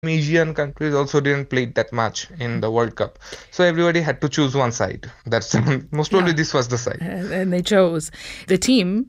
Asian countries also didn't play that much in the World Cup. So everybody had to choose one side. That's most probably Yeah. this was the side. And they chose. The team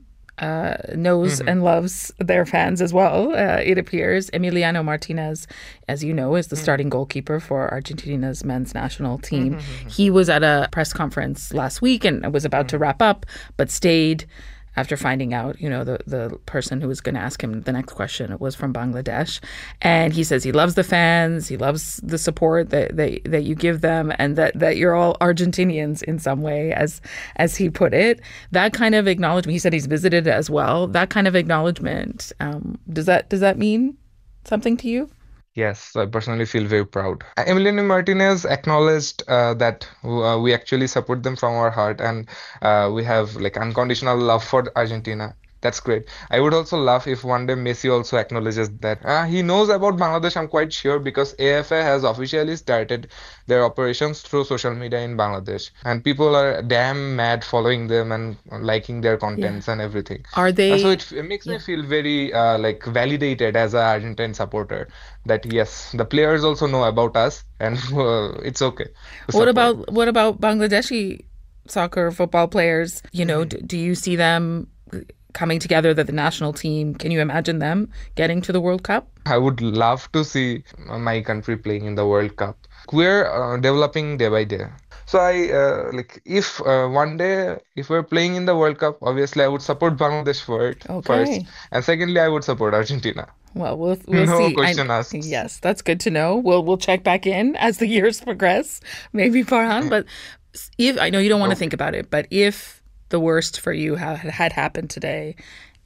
knows Hmm. and loves their fans as well, it appears. Emiliano Martinez, as you know, is the starting goalkeeper for Argentina's men's national team. He was at a press conference last week and was about to wrap up, but stayed after finding out, the person who was going to ask him the next question was from Bangladesh. And he says he loves the fans, he loves the support that you give them, and that you're all Argentinians in some way, as he put it. That kind of acknowledgement, he said he's visited as well. That kind of acknowledgement, does that mean something to you? Yes, I personally feel very proud. Emiliano Martinez acknowledged that we actually support them from our heart, and we have like unconditional love for Argentina. That's great. I would also love if one day Messi also acknowledges that. He knows about Bangladesh, I'm quite sure, because AFA has officially started their operations through social media in Bangladesh, and people are damn mad following them and liking their Yeah. contents and everything. Are So they? it makes me Yeah. feel very like validated as a Argentine supporter that yes, the players also know about us, and it's okay to What support. about what about Bangladeshi soccer football players? Do you see them coming together, that the national team, can you imagine them getting to the World Cup? I would love to see my country playing in the World Cup. We're developing day by day. So I like if one day if we're playing in the World Cup, obviously I would support Bangladesh for it first, Okay. and secondly I would support Argentina. Well, we'll No see. question asked. Yes, that's good to know. We'll check back in as the years progress, maybe Farhan. But if I know you don't want to Okay. think about it, but if the worst for you had happened today,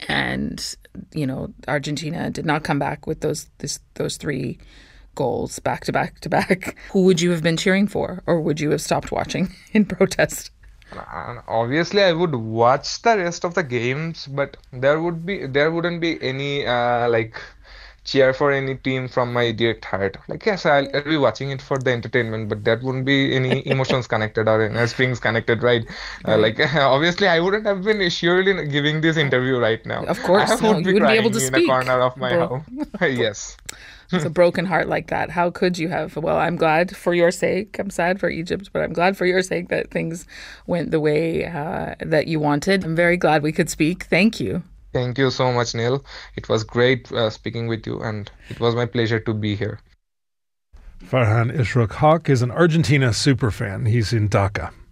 and Argentina did not come back with those three goals back to back to back, who would you have been cheering for, or would you have stopped watching in protest? Obviously, I would watch the rest of the games, but there wouldn't be any like cheer for any team from my direct heart. Like yes, I'll be watching it for the entertainment, but there wouldn't be any emotions connected or any strings connected, right? Right. Like obviously, I wouldn't have been surely giving this interview right now. Of I course, no, would you be wouldn't be able crying to in a speak, corner of my bro. house. Yes. It's a broken heart like that. How could you have? Well, I'm glad for your sake. I'm sad for Egypt, but I'm glad for your sake that things went the way that you wanted. I'm very glad we could speak. Thank you. Thank you so much, Neil. It was great speaking with you, and it was my pleasure to be here. Farhan Ishraq Haq is an Argentina superfan. He's in Dhaka.